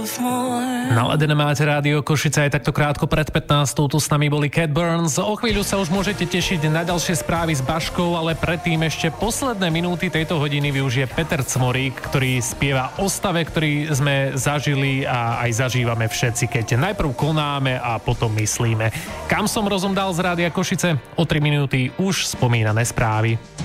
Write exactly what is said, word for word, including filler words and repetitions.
Naladené máte rádio Košice aj takto krátko pred pätnástou. Tu s nami boli Cat Burns. O chvíľu sa už môžete tešiť na ďalšie správy s Baškou, ale predtým ešte posledné minúty tejto hodiny využije Peter Cmorík, ktorý spieva o stave, ktorý sme zažili a aj zažívame všetci, keď najprv konáme a potom myslíme. Kam som rozum dal z rádia Košice? O tri minúty už spomínané správy.